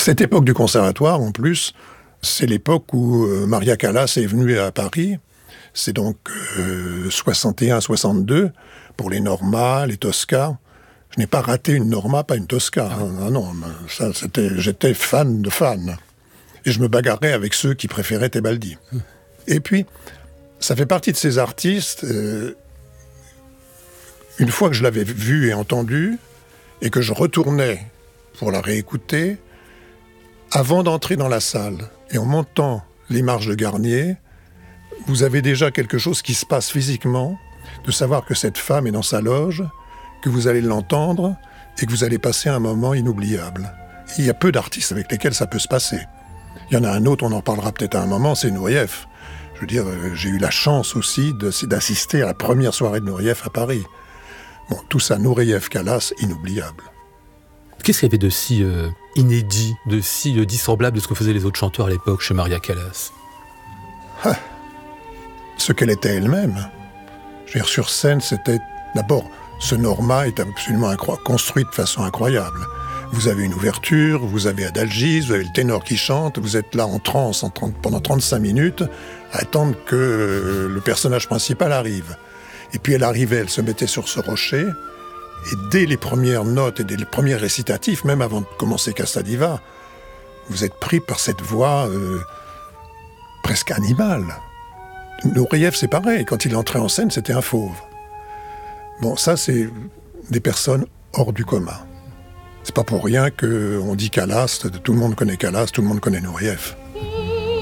Cette époque du conservatoire, en plus, c'est l'époque où Maria Callas est venue à Paris. C'est donc 61-62 pour les Norma, les Tosca. Je n'ai pas raté une Norma, pas une Tosca. Ah non, ça, j'étais fan de fan. Et je me bagarrais avec ceux qui préféraient Tebaldi. Et puis, ça fait partie de ces artistes, une fois que je l'avais vue et entendue, et que je retournais pour la réécouter, avant d'entrer dans la salle, et en montant les marches de Garnier, vous avez déjà quelque chose qui se passe physiquement, de savoir que cette femme est dans sa loge, que vous allez l'entendre, et que vous allez passer un moment inoubliable. Il y a peu d'artistes avec lesquels ça peut se passer. Il y en a un autre, on en parlera peut-être à un moment, c'est Nureyev. Je veux dire, j'ai eu la chance aussi d'assister à la première soirée de Nureyev à Paris. Bon, tout ça, Nureyev, Callas, inoubliable. Qu'est-ce qu'il y avait de si inédit, de si dissemblable de ce que faisaient les autres chanteurs à l'époque chez Maria Callas ? Ce qu'elle était elle-même. Je veux dire, sur scène, c'était... D'abord, ce Norma est absolument construit de façon incroyable. Vous avez une ouverture, vous avez Adalgise, vous avez le ténor qui chante, vous êtes là en transe pendant 35 minutes à attendre que le personnage principal arrive. Et puis elle arrivait, elle se mettait sur ce rocher, et dès les premières notes et dès les premiers récitatifs, même avant de commencer Casta Diva, vous êtes pris par cette voix presque animale. Nureyev, c'est pareil, quand il entrait en scène, c'était un fauve. Bon, ça, c'est des personnes hors du commun. C'est pas pour rien qu'on dit Callas, tout le monde connaît Callas, tout le monde connaît Nureyev.